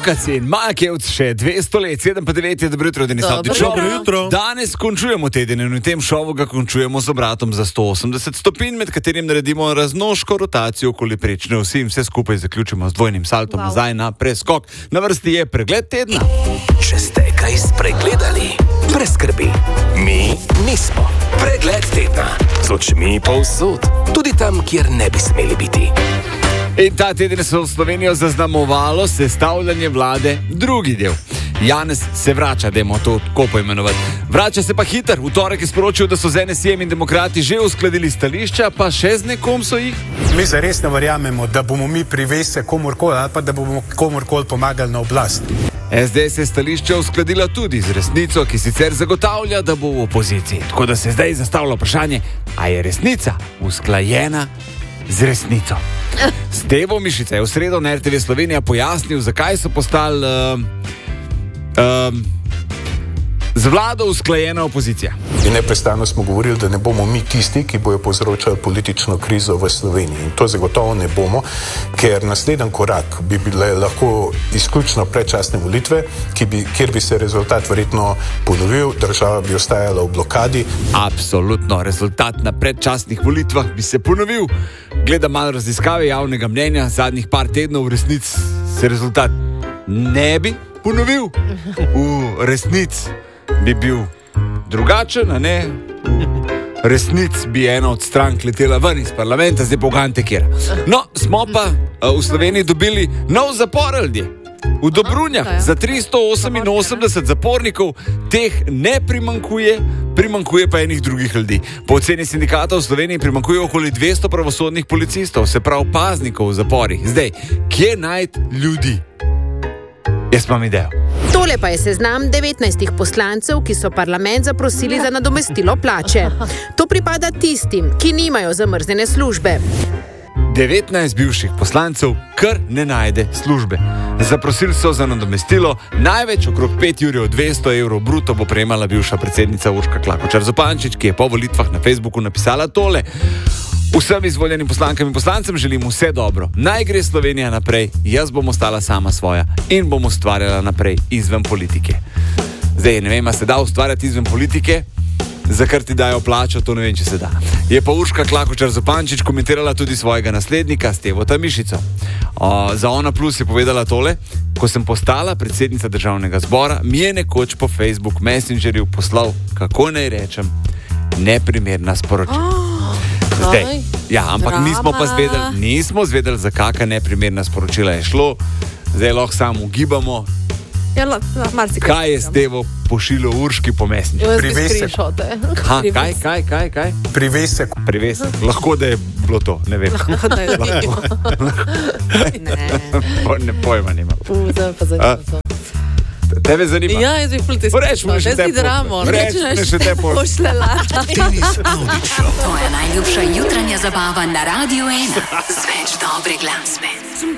Lokacin, Makevc še 200 let, 7:09 je dobro jutro, Denis Avdić. Dobro jutro. Danes končujemo teden in v tem šovu ga končujemo z obratom za 180 stopinj, med katerim naredimo raznoško rotacijo okoli prečne osi in vse skupaj zaključimo z dvojnim saltom nazaj na preskok. Na vrsti je pregled tedna. Če ste kaj spregledali, brez skrbi. Mi nismo. Pregled tedna. Z očmi povsod. Tudi tam, kjer ne bi smeli biti. In ta teden se v Slovenijo zaznamovalo sestavljanje vlade drugi del. Janez se vrača, dajmo to tako poimenovati. Vrača se pa hiter. V torek je sporočil, da so z NSI-jem in demokrati že uskladili stališča, pa še z nekom so jih. Mi zares ne verjamemo, da bomo mi privese komorkoli ali pa da bomo komorkoli pomagali na oblast. SDS je stališče uskladila tudi z Resnico, ki sicer zagotavlja, da bo v opoziciji. Tako da se zdaj zastavlja vprašanje, a je Resnica usklajena z Resnico. Stevo Mišica je v sredo na RTV Slovenija pojasnil, zakaj so postali z vlado usklajena opozicija. In neprestano smo govorili, da ne bomo mi tisti, ki bojo povzročali politično krizo v Sloveniji. In to zagotovo ne bomo, ker naslednji korak bi bile lahko izključno predčasne volitve, kjer bi se rezultat verjetno ponovil, država bi ostajala v blokadi. Absolutno, rezultat na predčasnih volitvah bi se ponovil. Gleda malo raziskave javnega mnenja, zadnjih par tednov v resnici se rezultat ne bi ponovil. V resnici bi bil drugačen, a ne? V resnici bi ena od strank letela ven iz parlamenta, zdaj pogante kjera. No, smo pa v Sloveniji dobili nov zapor ljudje. V Dobrunjah za 388 zapornikov, teh ne primanjkuje pa enih drugih ljudi. Po oceni sindikata v Sloveniji primanjkuje okoli 200 pravosodnih policistov, se pravi paznikov v zaporih. Zdaj, kje najti ljudi? Jaz imam idejo. Tole pa je seznam 19 poslancev, ki so parlament zaprosili za nadomestilo plače. To pripada tistim, ki nimajo zamrznjene službe. 19 bivših poslancev kar ne najde službe. Zaprosili so za nadomestilo, največ okrog 5 jurjev 200 evrov bruto bo prejemala bivša predsednica Urška Klakočar Zupančič, ki je po volitvah na Facebooku napisala tole. Vsem izvoljenim poslankam in poslancem želim vse dobro. Naj gre Slovenija naprej, jaz bom ostala sama svoja in bom ustvarjala naprej izven politike. Zdaj, ne vem, a se da ustvarjati izven politike, za kar ti dajo plačo, to ne vem, če se da. Je pa Urška Klakočar Zupančič komentirala tudi svojega naslednika, Stevota Mišico. Za Ona Plus je povedala tole: ko sem postala predsednica Državnega zbora, mi je nekoč po Facebook Messengerju poslal, kako naj rečem, neprimerna sporočila. Zdaj, ja, ampak nismo zvedeli, za kakšna neprimerna sporočila je šlo. Zdaj lahko samo ugibamo, kaj je Stevo pošiljal Urški po Messengerju. Privesek. Kaj? Privesek. Lahko da je bilo to, ne vem. Ne pojma nimam. Tebe zanima? Ja, jaz bi fulti sprašal. Reč mi še te pojma. Denis Avdić Show. Tvoja najljubša jutranja zabava na Radio 1. Z več dobre glasbe.